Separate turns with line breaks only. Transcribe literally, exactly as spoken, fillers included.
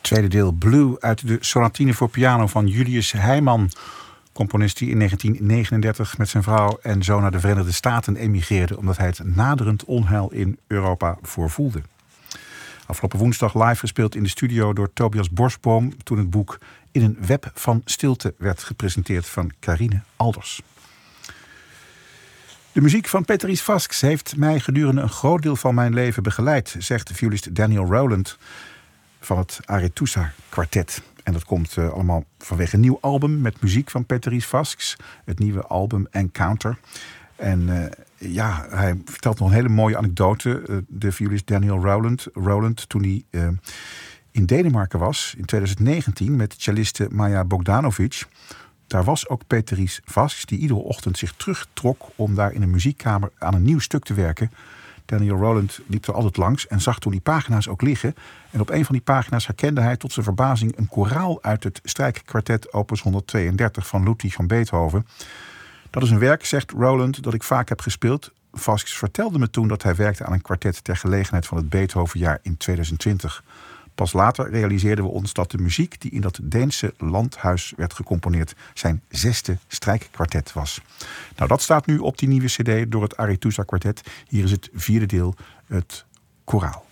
Tweede deel Blue uit de sonatine voor piano van Julius Heimann. Componist die in negentien negenendertig met zijn vrouw en zo naar de Verenigde Staten emigreerde, omdat hij het naderend onheil in Europa voorvoelde. Afgelopen woensdag live gespeeld in de studio door Tobias Borsboom, toen het boek In een web van stilte werd gepresenteerd van Carine Alders. De muziek van Peteris Vasks heeft mij gedurende een groot deel van mijn leven begeleid, zegt de violist Daniel Rowland van het Arethusa Quartet. En dat komt uh, allemaal vanwege een nieuw album met muziek van Peteris Vasks. Het nieuwe album Encounter. En uh, ja, hij vertelt nog een hele mooie anekdote. Uh, de violist Daniel Rowland, Rowland toen hij uh, in Denemarken was in twintig negentien met celliste Maja Bogdanovic. Daar was ook Peteris Vasks die iedere ochtend zich terugtrok om daar in een muziekkamer aan een nieuw stuk te werken. Daniel Rowland liep er altijd langs en zag toen die pagina's ook liggen. En op een van die pagina's herkende hij tot zijn verbazing een koraal uit het strijkkwartet opus honderdtweeëndertig van Ludwig van Beethoven. Dat is een werk, zegt Rowland, dat ik vaak heb gespeeld. Vasks vertelde me toen dat hij werkte aan een kwartet ter gelegenheid van het Beethovenjaar in tweeduizend twintig. Pas later realiseerden we ons dat de muziek die in dat Deense landhuis werd gecomponeerd zijn zesde strijkkwartet was. Nou, dat staat nu op die nieuwe cd door het Arethusa Quartet. Hier is het vierde deel, het koraal.